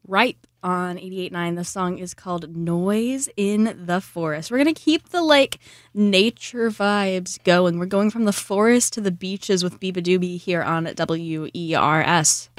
Ripe on 88.9. The song is called Noise in the Forest. We're going to keep the nature vibes going. We're going from the forest to the beaches with Biba Doobie here on WERS.